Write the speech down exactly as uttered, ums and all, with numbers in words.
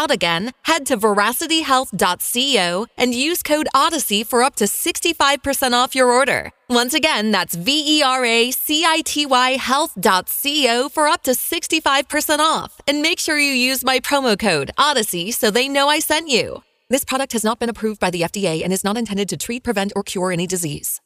out again, head to veracity health dot co and use code Odyssey for up to sixty-five percent off your order. Once again, that's V E R A C I T Y health dot co for up to sixty-five percent off. And make sure you use my promo code Odyssey so they know I sent you. This product has not been approved by the F D A and is not intended to treat, prevent, or cure any disease.